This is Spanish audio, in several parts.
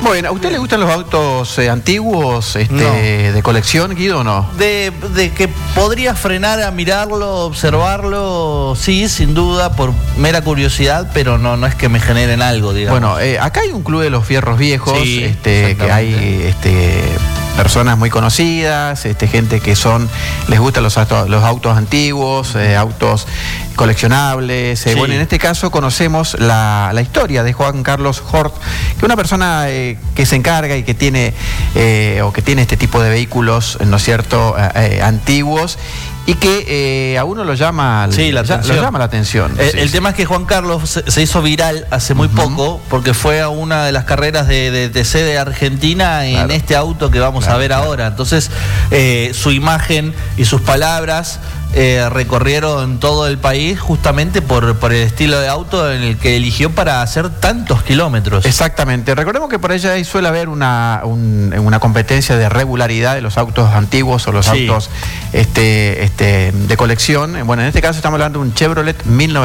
Bueno, ¿a usted le gustan los autos antiguos, No. de colección, Guido, o no? De que podría frenar a mirarlo, observarlo, sí, sin duda, por mera curiosidad, pero no es que me generen algo, digamos. Bueno, acá hay un club de los fierros viejos, Sí, que hay personas muy conocidas, gente que les gustan los autos antiguos, autos coleccionables. Sí. Bueno, en este caso conocemos la historia de Juan Carlos Hort, que es una persona que se encarga y que tiene este tipo de vehículos, ¿no es cierto?, antiguos, y que a uno lo llama la atención. El tema es que Juan Carlos se hizo viral hace muy poco, porque fue a una de las carreras de TC de Argentina en este auto que vamos a ver ahora. Entonces, su imagen y sus palabras recorrieron todo el país justamente por el estilo de auto en el que eligió para hacer tantos kilómetros. Exactamente. Recordemos que por allá ahí suele haber una competencia de regularidad de los autos antiguos o los autos de colección. Bueno, en este caso estamos hablando de un Chevrolet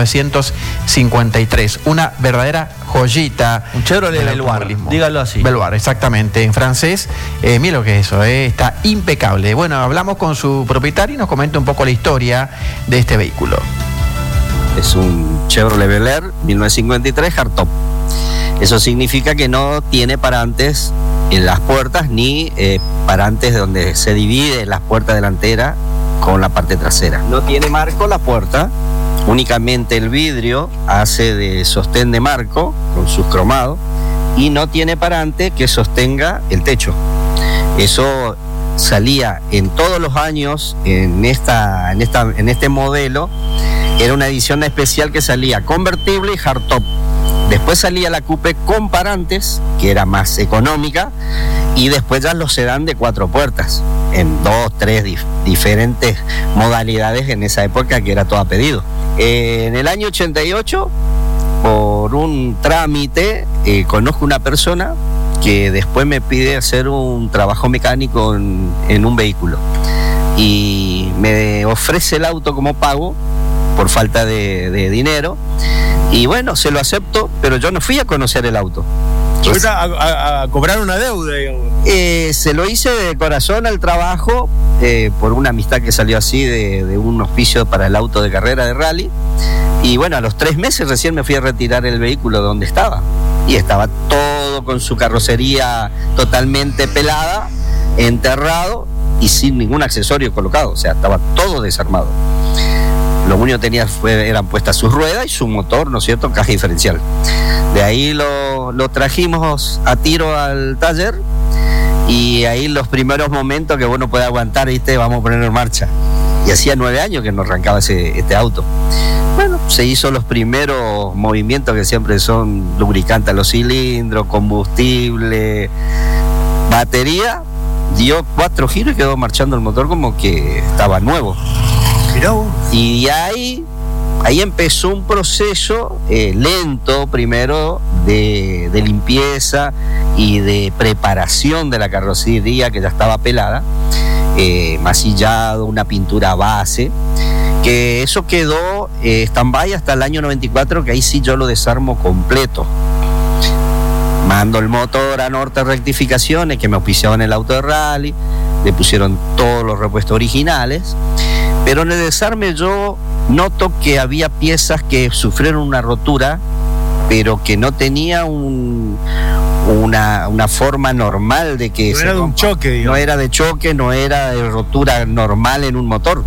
1953, una verdadera joyita. Un Chevrolet Velour, dígalo así. Velour, exactamente, en francés. Mira lo que es eso, está impecable. Bueno, hablamos con su propietario y nos comenta un poco la historia de este vehículo. Es un Chevrolet Velour 1953 hardtop. Eso significa que no tiene parantes en las puertas ni parantes donde se divide las puertas delanteras con la parte trasera. No tiene marco la puerta, únicamente el vidrio hace de sostén de marco con sus cromados y no tiene parante que sostenga el techo. Eso salía en todos los años en este modelo. Era una edición especial que salía convertible y hardtop. Después salía la coupé con parantes, que era más económica, y después ya los sedán de 4 puertas, en 2, 3 diferentes modalidades en esa época, que era todo a pedido. En el año 88, por un trámite, conozco una persona que después me pide hacer un trabajo mecánico en un vehículo y me ofrece el auto como pago por falta de dinero, y bueno, se lo acepto, pero yo no fui a conocer el auto. A cobrar una deuda, digamos. Se lo hice de corazón al trabajo, por una amistad que salió así de un auspicio para el auto de carrera de rally, y bueno, a los 3 meses recién me fui a retirar el vehículo donde estaba, y estaba todo con su carrocería totalmente pelada, enterrado y sin ningún accesorio colocado, o sea, estaba todo desarmado. Lo único que tenía eran puestas sus ruedas y su motor, ¿no es cierto?, caja diferencial. De ahí lo trajimos a tiro al taller, y ahí los primeros momentos que uno puede aguantar, ¿viste?, vamos a ponerlo en marcha. Y hacía 9 años que nos arrancaba este auto. Bueno, se hizo los primeros movimientos que siempre son lubricantes a los cilindros, combustible, batería. Dio 4 giros y quedó marchando el motor como que estaba nuevo. Y ahí empezó un proceso lento primero de limpieza y de preparación de la carrocería, que ya estaba pelada, masillado, una pintura base, que eso quedó stand-by hasta el año 94, que ahí sí yo lo desarmo completo. Mando el motor a Norte Rectificaciones, que me auspiciaban el auto de rally, le pusieron todos los repuestos originales, pero en el desarme yo noto que había piezas que sufrieron una rotura, pero que no tenía una forma normal de que no era de un choque, digamos. No era de choque, no era de rotura normal en un motor.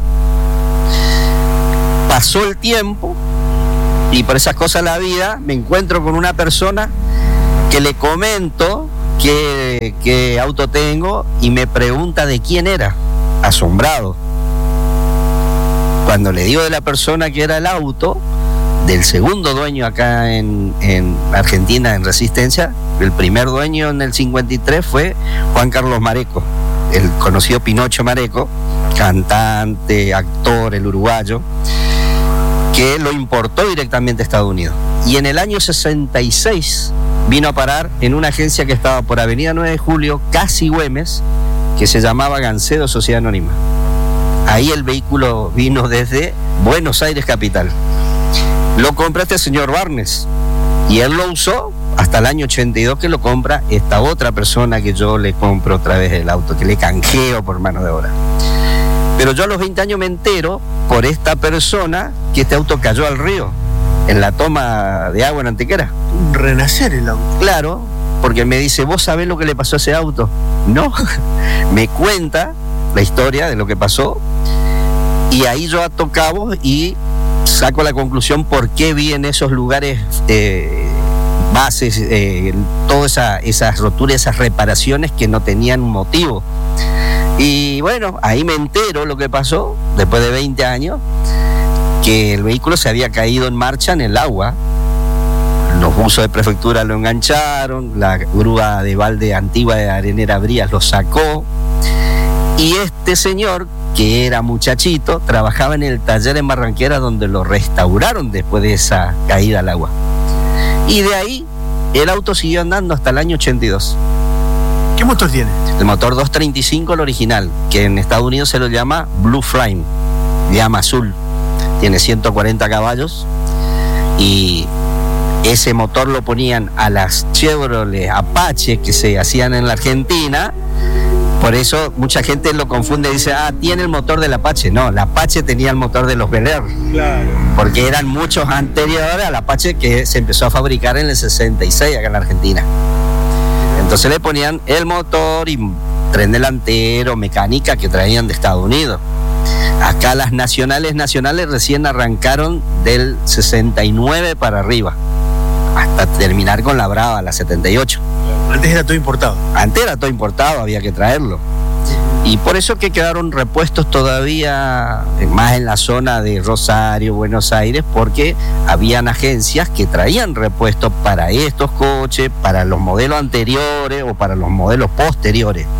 Pasó el tiempo y por esas cosas de la vida me encuentro con una persona que le comento qué auto tengo y me pregunta de quién era, asombrado. Cuando le digo de la persona que era el auto, del segundo dueño acá en Argentina, en Resistencia, el primer dueño en el 53 fue Juan Carlos Mareco, el conocido Pinocho Mareco, cantante, actor, el uruguayo, que lo importó directamente a Estados Unidos. Y en el año 66 vino a parar en una agencia que estaba por Avenida 9 de Julio, casi Güemes, que se llamaba Gancedo Sociedad Anónima. Ahí el vehículo vino desde Buenos Aires capital. Lo compró este señor Barnes y él lo usó hasta el año 82 que lo compra esta otra persona que yo le compro otra vez el auto, que le canjeo por mano de obra. Pero yo a los 20 años me entero por esta persona que este auto cayó al río, en la toma de agua en Antequera. Renacer el auto. Claro, porque me dice, ¿vos sabés lo que le pasó a ese auto? No, me cuenta la historia de lo que pasó y ahí yo ato cabos y saco la conclusión por qué vi en esos lugares bases, todas esas roturas, esas reparaciones que no tenían motivo. Y bueno, ahí me entero lo que pasó, después de 20 años, que el vehículo se había caído en marcha en el agua. Los buzos de prefectura lo engancharon, la grúa de balde antigua de Arenera Brías lo sacó. Y este señor, que era muchachito, trabajaba en el taller en Barranquera donde lo restauraron después de esa caída al agua. Y de ahí el auto siguió andando hasta el año 82. ¿Qué motor tiene? El motor 235, el original, que en Estados Unidos se lo llama Blue Flame, llama azul. Tiene 140 caballos y ese motor lo ponían a las Chevrolet Apache que se hacían en la Argentina. Por eso mucha gente lo confunde y dice, tiene el motor del Apache. No, la Apache tenía el motor de los Bel Air. Claro. Porque eran muchos anteriores al Apache que se empezó a fabricar en el 66 acá en la Argentina. Entonces le ponían el motor y tren delantero, mecánica que traían de Estados Unidos. Acá las nacionales recién arrancaron del 69 para arriba, hasta terminar con la Brava, la 78. Antes era todo importado. Antes era todo importado, había que traerlo. Y por eso que quedaron repuestos todavía más en la zona de Rosario, Buenos Aires, porque habían agencias que traían repuestos para estos coches, para los modelos anteriores o para los modelos posteriores.